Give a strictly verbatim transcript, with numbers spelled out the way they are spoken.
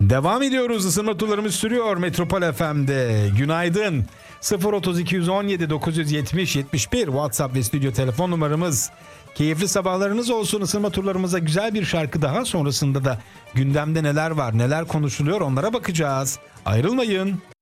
Devam ediyoruz. Isınma turlarımız sürüyor Metropol F M'de. Günaydın. sıfır otuz iki on yedi dokuz yetmiş yetmiş bir WhatsApp ve stüdyo telefon numaramız. Keyifli sabahlarınız olsun. Isınma turlarımıza güzel bir şarkı daha, sonrasında da gündemde neler var, neler konuşuluyor onlara bakacağız. Ayrılmayın.